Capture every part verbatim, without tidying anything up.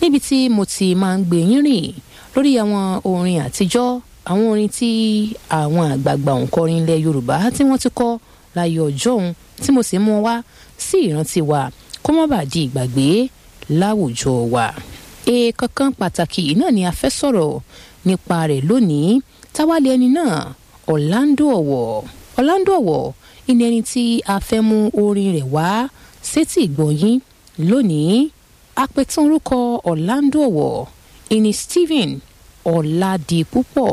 níbi tí mo ti máa ń gbé yín rìn lórí àwọn orin àtijọ́, àwọn orin tí àwọn àgbààgbà òǹkọrin ilẹ̀ Yorùbá tí wọ́n ti kọ láyé ọjọ́ òun, tí mo sì mú wá sí ìrántí wa kó má bàa di ìgbàgbé láwùjọ wa. Èèkàn kan pàtàkì náà ni a fẹ́ sọ̀rọ̀ nípa rẹ̀ lónìí. Táwálé ẹni náà, Orlando Owoh. Orlando Owoh ìní ẹni tí a fẹ́ mú orin rẹ̀ wá sétí ìgbọ̀nyín lónìí. Àpètàn orúkọ Orlando Owoh ìní Stephen Ọládipúpọ̀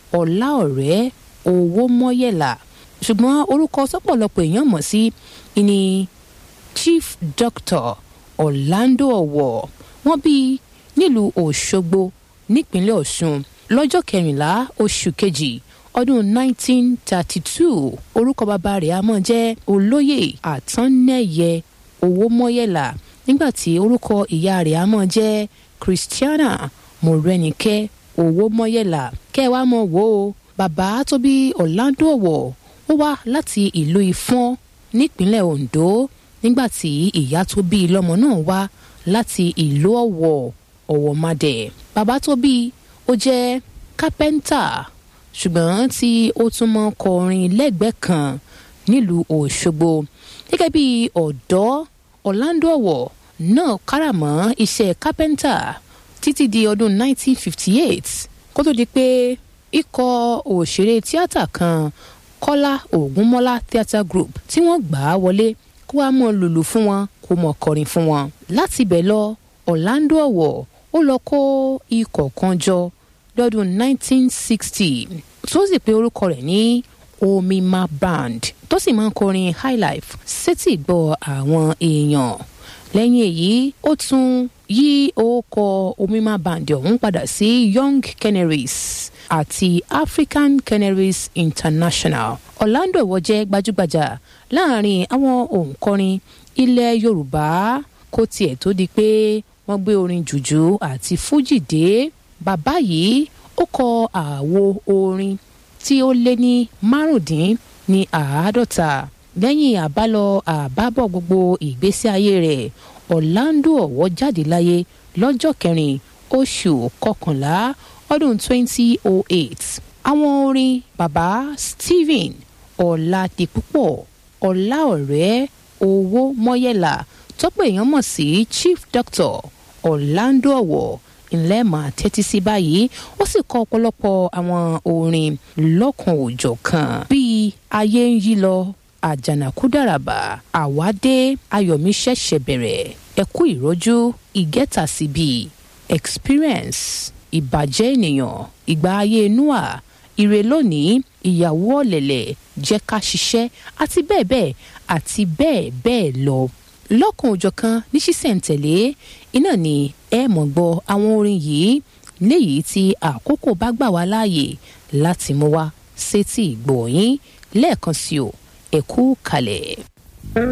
Ọláọ̀rẹ́ Owómọ́yẹ̀lá, ṣùgbọ́n orúkọ sọ́pọ̀lọpọ̀ èèyàn mọ̀ sí ìní Chief Doctor Orlando Owoh. Wọ́n bí nílùú Òṣogbo nípínlẹ̀ Ọ̀ṣun lọ́jọ́ kẹrìnlá oṣù kejì ọdún nineteen thirty-two. Orúkọ bàbá rẹ̀ a máa jẹ́ Olóyè Àtànnẹ́yẹ Owómọ́yẹ̀lá, nígbàtí orúkọ ìyá rẹ̀ a máa jẹ́ Christiana Mọ́rẹ́nikẹ́ Owómọ́yẹ̀lá. Kẹwàá mọ̀ wò ó, bàbá tó bí Orlando Owoh ó wá láti ìlú Ifọ̀n nípínlẹ̀ Ondo, nígbàtí ìyá tó bí lọ́mọ náà wá láti ìlú Ọ̀wọ̀ Ọ̀wọ̀madẹ. Bàbá tó bí ó jẹ́ kápẹ́ńtà, ṣùgbọ́n tí ó tún mọ́ kọrin lẹ́gbẹ̀ẹ́ kan nílùú Òṣogbo. Gẹ́gẹ́ bí ọ̀dọ́, Orlando Owoh náà káràmọ́ iṣẹ́ kápẹ́ńtà títí di ọdún nineteen fifty-eight, kó tó di pé ikọ̀ òṣèré tíátà kan, Kọ́lá Ògúnmọ́lá Theatre Group, tí wọ́n gbà á wọlé kó wá mọ́ lùlù fún wọn, kó mọ́ kọrin fún wọn. Láti ibẹ̀ lọ, Orlando Owoh ó lọ kó ikọ̀ kan jọ lọ́dún nineteen sixty tó sì pè orúkọ rẹ̀ ní Omima Band, tó sì máa ń kọrin highlife sétí gbọ́ àwọn èèyàn. Lẹ́yìn èyí, ó tún yí orúkọ Omima Band ọ̀hún padà sí Young Canaries àti African Canaries International. Orlando Owoh jẹ́ gbajúgbajà láàrin àwọn òǹkọrin ilẹ̀ Yorùbá kó tiẹ̀ tó di pé wọ́n gbé orin jùjú àti fújì dé. Bàbá yìí ó kọ àwo orin tí ó lé ní márùndín ní àádọ́ta. Lẹ́yìn àbálọ àbábọ̀ gbogbo ìgbésí ayé rẹ̀, Orlando Owoh jáde láyé lọ́jọ́ kẹrin oṣù kọkànlá ọdún twenty oh eight. Àwọn orin bàbá Stephen Ọládipúpọ̀ Ọláọ̀rẹ́ Owómọ́yẹ̀lá, tọ́pọ̀ èèyàn mọ̀ sí Chief Doctor Orlando Owoh, ńlẹ́ máa tẹ́tí sí báyìí. Ó sì kọ ọ̀pọ̀lọpọ̀ àwọn orin lọ́kan òjọ̀kan bíi Ayé ń yí lọ, Àjànàkú dàràbà, Àwádé, Ayọ̀mí ṣẹ̀ṣẹ̀ bẹ̀rẹ̀, Ẹkú ìrọ́jú, Ìgẹ́ta síbi, Experience, Ìbàjẹ́ ènìyàn, Ìgbà ayé Noah, Ire lónìí, Ìyàwó ọ̀lẹ̀lẹ̀, Jẹ́ ká ṣiṣẹ́, àti bẹ́ẹ̀ bẹ́ẹ̀ àti bẹ́ẹ̀ bẹ́ẹ̀ lọ. Lọ́kan òjọ̀kan ní ṣísẹ̀ntẹ̀lé iná ni ẹ mọ̀ gbọ́ àwọn orin yìí, léyìí tí àkókò bá gbà wá láàyè láti mú wá sétí ìgbọ̀nyín lẹ́ẹ̀kan sí o. Ẹ kú kalẹ̀.